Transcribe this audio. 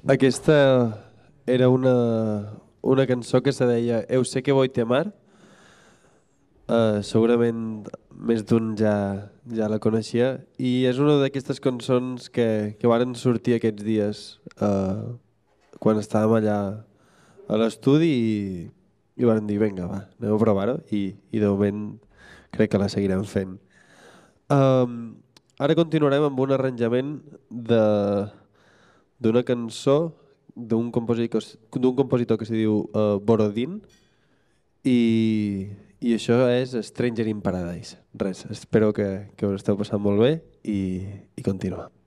Aquesta era una cançó que se deia Eu sé que voy te amar. Segurament més d'un ja la coneixia i és una d'aquestes cançons que varen sortir aquests dies quan estàvem allà a l'estudi i varen dir vinga va, anem a provar-ho i de moment crec que la seguirem fent. Ara continuarem amb un arranjament d'una cançó d'un compositor que s'hi diu Borodin i això és Stranger in Paradise. Res, espero que us esteu passant molt bé i continuem.